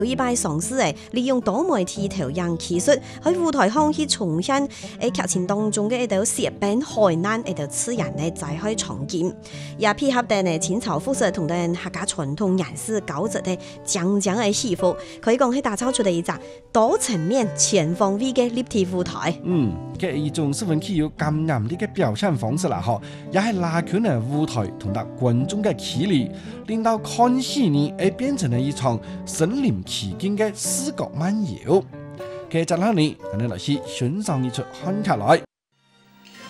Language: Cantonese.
一擺嘗試利用多媒體投影技術喺舞台上去重現劇情當中嘅一道舌兵海難一道刺人嘅再開場景，也配合到清朝復式同埋客家傳統顏色交織嘅將嘅戲服，可以講係打造出嚟一隻多層面、全方位嘅立體舞台。 嘅一種十分具有感染力嘅表現方式啦，也係拉近咗舞台同埋觀眾嘅距離，令到看戲呢變成了一場身臨其境嘅視覺漫遊。嘅接落嚟，我哋嚟欣賞一出看起來